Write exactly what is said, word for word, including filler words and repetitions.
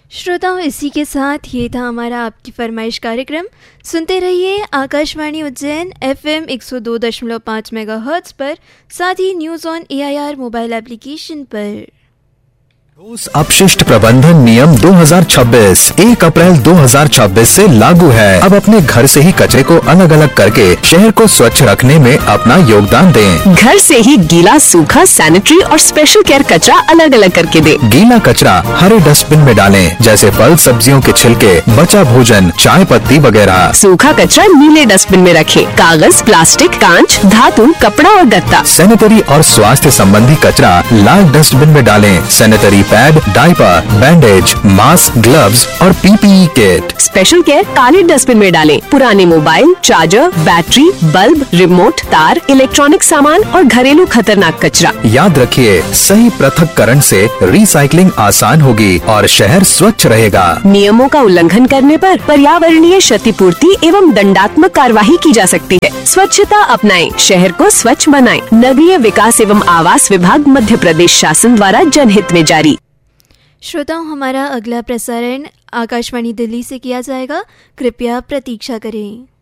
श्रोताओं, इसी के साथ ये था हमारा आपकी फरमाइश कार्यक्रम। सुनते रहिए आकाशवाणी उज्जैन एफएम एक सौ दो दशमलव पाँच मेगाहर्ट्ज़ पर, साथ ही news on AIR mobile application पर। ठोस अपशिष्ट प्रबंधन नियम दो हज़ार छब्बीस एक अप्रैल दो हज़ार छब्बीस से लागू है। अब अपने घर से ही कचरे को अलग अलग करके शहर को स्वच्छ रखने में अपना योगदान दें। घर से ही गीला, सूखा, सैनिटरी और स्पेशल केयर कचरा अलग अलग करके दें। गीला कचरा हरे डस्टबिन में डालें, जैसे फल सब्जियों के छिलके, बचा भोजन, चाय पत्ती वगैरह। सूखा कचरा नीले डस्टबिन में रखें। कागज, प्लास्टिक, कांच, धातु, कपड़ा और गत्ता। सैनिटरी और स्वास्थ्य संबंधी कचरा लाल डस्टबिन में डालें। Sanitary pad, diaper, bandage, mask, gloves और पीपीई किट स्पेशल केयर काले डस्टबिन में डालें। पुराने mobile, charger, battery, bulb, remote, तार, इलेक्ट्रॉनिक सामान और घरेलू खतरनाक कचरा। याद रखिए, सही पृथक्करण से रिसाइकलिंग आसान होगी और शहर स्वच्छ रहेगा। नियमों का उल्लंघन करने पर पर्यावरणीय क्षतिपूर्ति एवं दंडात्मक कार्यवाही की जा सकती है। स्वच्छता अपनाएं, शहर को स्वच्छ बनाएं। नगरीय विकास एवं आवास विभाग मध्य प्रदेश शासन द्वारा जनहित में जारी। श्रोताओं, हमारा अगला प्रसारण आकाशवाणी दिल्ली से किया जाएगा। कृपया प्रतीक्षा करें।